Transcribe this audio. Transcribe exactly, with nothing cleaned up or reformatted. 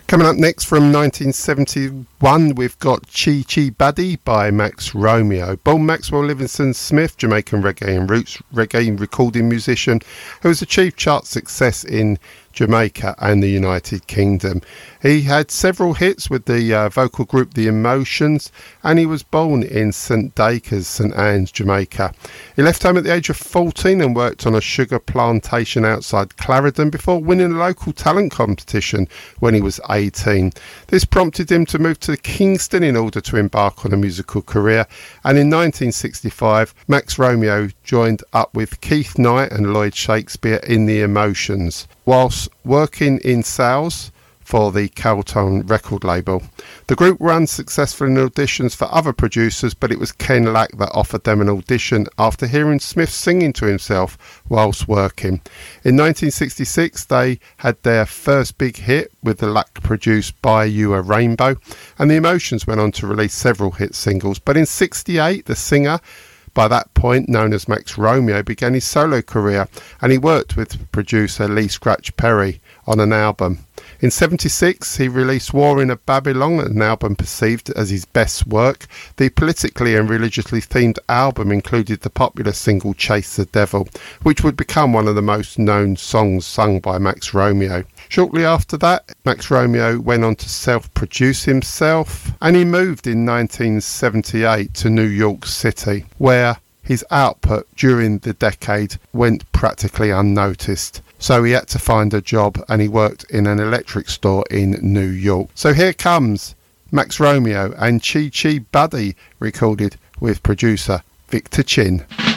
Coming up next from nineteen seventy-one, we've got Chi Chi Buddy by Max Romeo. Born Maxwell Livingston Smith, Jamaican reggae and roots reggae recording musician who has achieved chart success in Jamaica and the United Kingdom. He had several hits with the uh, vocal group The Emotions, and he was born in St Dacres, St Anne's, Jamaica. He left home at the age of fourteen and worked on a sugar plantation outside Clarendon before winning a local talent competition when he was eighteen. This prompted him to move to Kingston in order to embark on a musical career, and in nineteen sixty-five Max Romeo joined up with Keith Knight and Lloyd Shakespeare in The Emotions, whilst working in sales for the Carlton record label. The group were unsuccessful in auditions for other producers, but it was Ken Lack that offered them an audition after hearing Smith singing to himself whilst working. In nineteen sixty-six they had their first big hit with the Lack produced Buy You a Rainbow, and The Emotions went on to release several hit singles. But in sixty-eight the singer, by that point known as Max Romeo, began his solo career, and he worked with producer Lee Scratch Perry on an album. In seventy-six he released War in a Babylon, an album perceived as his best work. The politically and religiously themed album included the popular single Chase the Devil, which would become one of the most known songs sung by Max Romeo. Shortly after that, Max Romeo went on to self-produce himself, and he moved in nineteen seventy-eight to New York City, where his output during the decade went practically unnoticed. So he had to find a job, and he worked in an electric store in New York. So here comes Max Romeo and Chi Chi Buddy, recorded with producer Victor Chin.